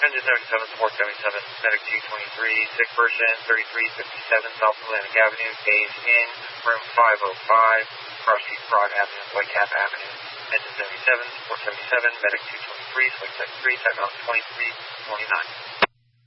Engine 77, Support 77, Medic 223, sick person 3357 South Atlantic Avenue, days in, room 505, Cross Street, Broad Avenue, Whitecap Avenue. Engine 77, Support 77, Medic 223, Select Tech 3, Technology 2329.